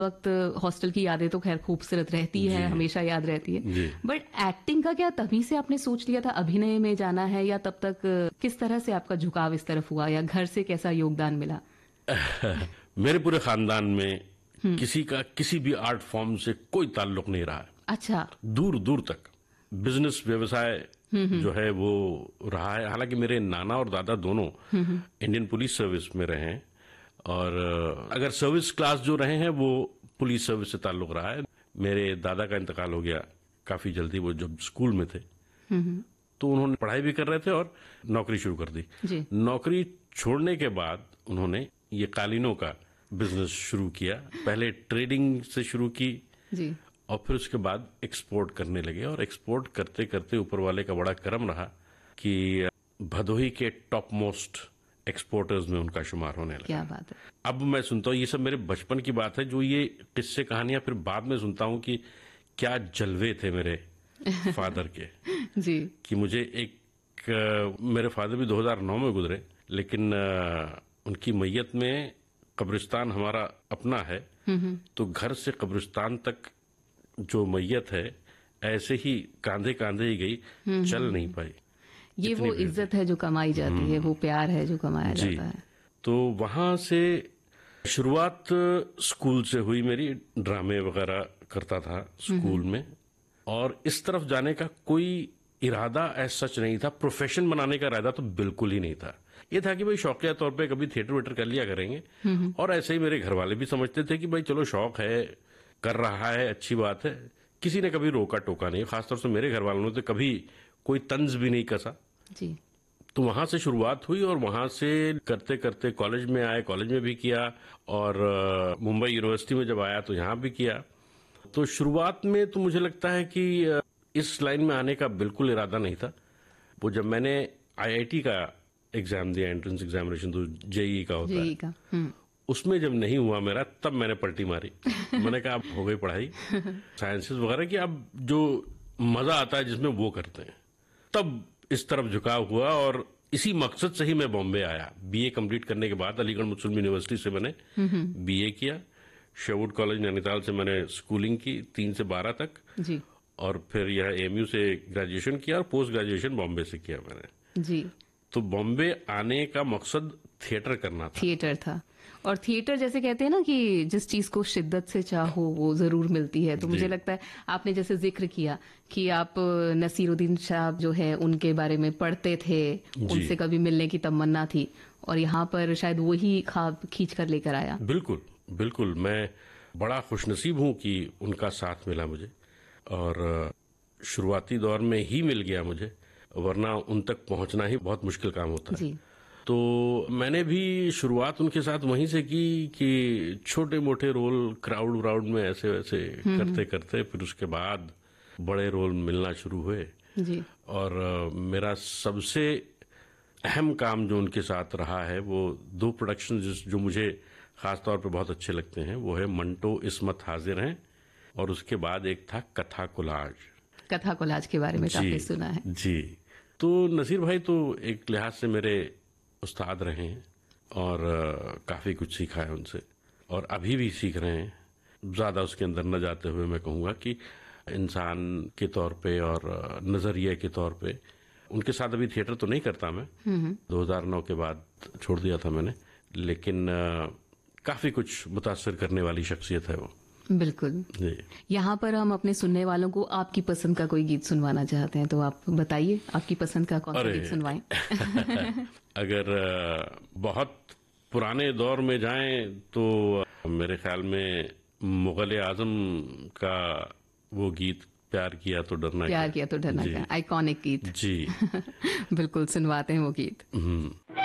वक्त हॉस्टल की यादें तो खैर खूबसूरत रहती है, हमेशा याद रहती है, बट एक्टिंग का क्या तभी से आपने सोच लिया था अभिनय में जाना है, या तब तक किस तरह से आपका झुकाव इस तरफ हुआ, या घर से कैसा योगदान मिला? मेरे पूरे खानदान में किसी का किसी भी आर्ट फॉर्म से कोई ताल्लुक नहीं रहा है। अच्छा। दूर दूर तक बिजनेस व्यवसाय जो है वो रहा है। हालांकि मेरे नाना और दादा दोनों इंडियन पुलिस सर्विस में रहे हैं, और अगर सर्विस क्लास जो रहे हैं वो पुलिस सर्विस से ताल्लुक रहा है। मेरे दादा का इंतकाल हो गया काफी जल्दी, वो जब स्कूल में थे तो उन्होंने पढ़ाई भी कर रहे थे और नौकरी शुरू कर दी। नौकरी छोड़ने के बाद उन्होंने ये कालीनों का बिजनेस शुरू किया। पहले ट्रेडिंग से शुरू की जी। और फिर उसके बाद एक्सपोर्ट करने लगे, और एक्सपोर्ट करते करते ऊपर वाले का बड़ा करम रहा कि भदोही के टॉप मोस्ट एक्सपोर्टर्स में उनका शुमार होने लगा। क्या बात है। अब मैं सुनता हूँ, ये सब मेरे बचपन की बात है, जो ये किस्से कहानियां फिर बाद में सुनता हूँ कि क्या जलवे थे मेरे फादर के जी। कि मुझे मेरे फादर भी 2009 में गुजरे, लेकिन उनकी मैयत में कब्रिस्तान हमारा अपना है, तो घर से कब्रिस्तान तक जो मैयत है ऐसे ही कांधे कांधे ही गई, चल नहीं पाई। ये वो इज्जत है जो कमाई जाती है, वो प्यार है जो कमाया जाता है। तो वहां से शुरुआत स्कूल से हुई मेरी। ड्रामे वगैरह करता था स्कूल में, और इस तरफ जाने का कोई इरादा ऐसा सच नहीं था। प्रोफेशन बनाने का इरादा तो बिल्कुल ही नहीं था। ये था कि भाई शौकिया तौर पे कभी थिएटर वेटर कर लिया करेंगे, और ऐसे ही मेरे घर वाले भी समझते थे कि भाई चलो शौक है, कर रहा है, अच्छी बात है। किसी ने कभी रोका टोका नहीं, खासतौर से मेरे घर वालों ने तो कभी कोई तंज भी नहीं कसा जी। तो वहां से शुरुआत हुई, और वहां से करते करते कॉलेज में आए, कॉलेज में भी किया, और मुंबई यूनिवर्सिटी में जब आया तो यहां भी किया। तो शुरुआत में तो मुझे लगता है कि इस लाइन में आने का बिल्कुल इरादा नहीं था। वो जब मैंने आईआईटी का एग्जाम दिया, एंट्रेंस एग्जामिनेशन, तो जेईई का होता है, उसमें जब नहीं हुआ मेरा, तब मैंने पलटी मारी। मैंने कहा अब हो गई पढ़ाई साइंसेस वगैरह की, अब जो मजा आता है जिसमें वो करते हैं। तब इस तरफ झुकाव हुआ, और इसी मकसद से ही मैं बॉम्बे आया। बीए कंप्लीट करने के बाद अलीगढ़ मुस्लिम यूनिवर्सिटी से मैंने बीए किया। शेरवुड कॉलेज नैनीताल से मैंने स्कूलिंग की 3 से 12 तक जी। और फिर यह एएमयू से ग्रेजुएशन किया, और पोस्ट ग्रेजुएशन बॉम्बे से किया मैंने जी। तो बॉम्बे आने का मकसद थिएटर करना था। थिएटर था, और थिएटर जैसे कहते हैं ना कि जिस चीज को शिद्दत से चाहो वो जरूर मिलती है। तो मुझे लगता है आपने जैसे जिक्र किया कि आप नसीरुद्दीन साहब जो है उनके बारे में पढ़ते थे, उनसे कभी मिलने की तमन्ना थी, और यहाँ पर शायद वही ख्वाब खींच कर लेकर आया। बिल्कुल बिल्कुल, मैं बड़ा खुशनसीब हूं कि उनका साथ मिला मुझे, और शुरुआती दौर में ही मिल गया मुझे, वरना उन तक पहुंचना ही बहुत मुश्किल काम होता है। तो मैंने भी शुरुआत उनके साथ वहीं से की कि छोटे मोटे रोल क्राउड में ऐसे वैसे करते करते फिर उसके बाद बड़े रोल मिलना शुरू हुए जी। और मेरा सबसे अहम काम जो उनके साथ रहा है वो 2 प्रोडक्शन जो मुझे खास तौर पे बहुत अच्छे लगते हैं, वो है मंटो इस्मत हाजिर हैं, और उसके बाद एक था कथा कोलाज। कथा कोलाज के बारे में काफी सुना है जी। तो नसीर भाई तो एक लिहाज से मेरे उस्ताद रहे हैं, और काफी कुछ सीखा है उनसे, और अभी भी सीख रहे हैं। ज्यादा उसके अंदर न जाते हुए मैं कहूंगा कि इंसान के तौर पे और नजरिए के तौर पे उनके साथ अभी थिएटर तो नहीं करता मैं, 2009 के बाद छोड़ दिया था मैंने, लेकिन काफी कुछ मुतासर करने वाली शख्सियत है वो। बिल्कुल। यहाँ पर हम अपने सुनने वालों को आपकी पसंद का कोई गीत सुनवाना चाहते हैं, तो आप बताइए आपकी पसंद का कौन सा गीत सुनवाएं। अगर बहुत पुराने दौर में जाएं तो मेरे ख्याल में मुगल आजम का वो गीत प्यार किया तो डरना क्या, आइकॉनिक गीत जी। बिल्कुल सुनवाते हैं वो गीत।